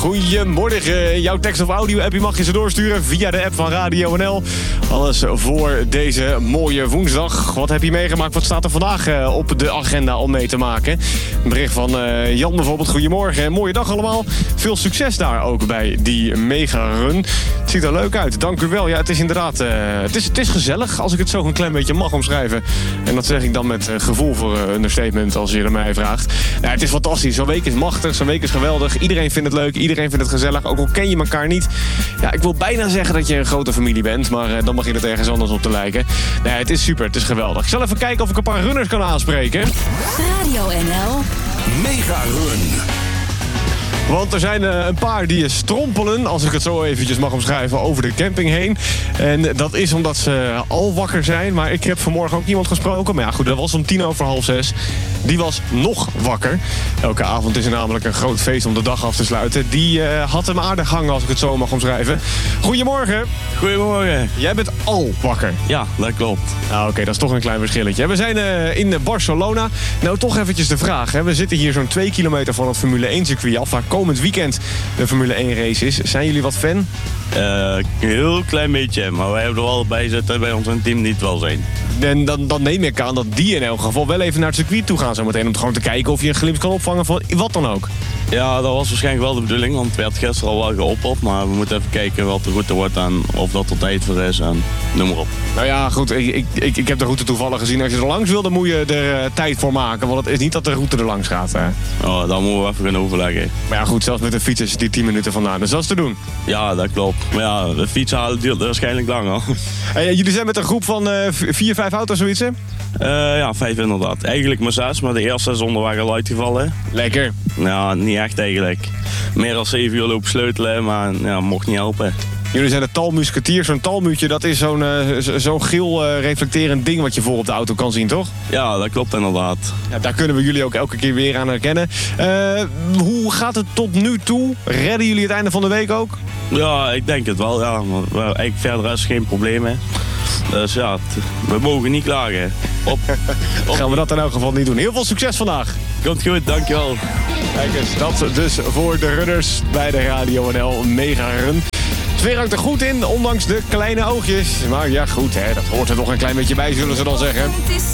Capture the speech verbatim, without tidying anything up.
Goedemorgen. Jouw tekst of audio-app mag je ze doorsturen via de app van Radio N L. Alles voor deze mooie woensdag. Wat heb je meegemaakt? Wat staat er vandaag uh, op de agenda om mee te maken? Een bericht van uh, Jan bijvoorbeeld. Goedemorgen. Mooie dag allemaal. Veel succes daar ook bij die mega-run. Het ziet er leuk uit. Dank u wel. Ja, het is inderdaad uh, het is, het is gezellig, als ik het zo een klein beetje mag omschrijven. En dat zeg ik dan met uh, gevoel voor uh, understatement, als je er mij vraagt. Nou, het is fantastisch. Zo'n week is machtig. Zo'n week is geweldig. Iedereen vindt het leuk. Iedereen vindt het gezellig. Ook al ken je elkaar niet. Ja, ik wil bijna zeggen dat je een grote familie bent. Maar uh, dan begint het ergens anders op te lijken. Nee, het is super. Het is geweldig. Ik zal even kijken of ik een paar runners kan aanspreken. Radio N L Mega Run. Want er zijn uh, een paar die strompelen, als ik het zo eventjes mag omschrijven, over de camping heen. En dat is omdat ze al wakker zijn. Maar ik heb vanmorgen ook iemand gesproken. Maar ja, goed, dat was om tien over half zes. Die was nog wakker. Elke avond is er namelijk een groot feest om de dag af te sluiten. Die uh, had hem aardig hangen, als ik het zo mag omschrijven. Goedemorgen. Goedemorgen. Jij bent al wakker. Ja, dat klopt. Nou, oké, okay, dat is toch een klein verschilletje. We zijn uh, in Barcelona. Nou, toch eventjes de vraag. Hè. We zitten hier zo'n twee kilometer van het Formule één circuit af, waar komend weekend de Formule één race is. Zijn jullie wat fan? Uh, een heel klein beetje, maar wij hebben er wel bij zitten bij ons team niet wel zijn. En dan, dan neem ik aan dat die in elk geval wel even naar het circuit toe gaan zometeen, om gewoon te kijken of je een glimp kan opvangen van wat dan ook. Ja, dat was waarschijnlijk wel de bedoeling, want het werd gisteren al wel geopperd. Maar we moeten even kijken wat de route wordt en of dat er tijd voor is en noem maar op. Nou ja, goed, ik, ik, ik heb de route toevallig gezien. Als je er langs wil, dan moet je er uh, tijd voor maken. Want het is niet dat de route er langs gaat. Hè. Oh, dan moeten we even gaan overleggen. Maar ja, goed, zelfs met de fiets is het die tien minuten vandaan. Dus dat is te doen. Ja, dat klopt. Maar ja, de fiets halen duurt waarschijnlijk langer. Hey, jullie zijn met een groep van uh, vier, vijf auto's, zoiets, hè? Uh, ja, vijf inderdaad. Eigenlijk maar zes, maar de eerste is onderweg al uitgevallen. Lekker. Ja, niet echt eigenlijk. Meer dan zeven uur lopen sleutelen, maar ja, mocht niet helpen. Jullie zijn de talmusketiers. Zo'n talmuutje, dat is zo'n uh, zo'n geel uh, reflecterend ding wat je voor op de auto kan zien, toch? Ja, dat klopt inderdaad. Ja, daar kunnen we jullie ook elke keer weer aan herkennen. Uh, hoe gaat het tot nu toe? Redden jullie het einde van de week ook? Ja, ik denk het wel. Ja. Maar eigenlijk verder is geen probleem. Hè. Dus ja, t- we mogen niet klagen. Op, op. Gaan we dat in elk geval niet doen. Heel veel succes vandaag. Komt goed, dankjewel. Kijk eens, dat dus voor de runners bij de Radio N L Mega Run. Het weer hangt er goed in, ondanks de kleine oogjes. Maar ja, goed, hè, dat hoort er nog een klein beetje bij, zullen ze dan zeggen.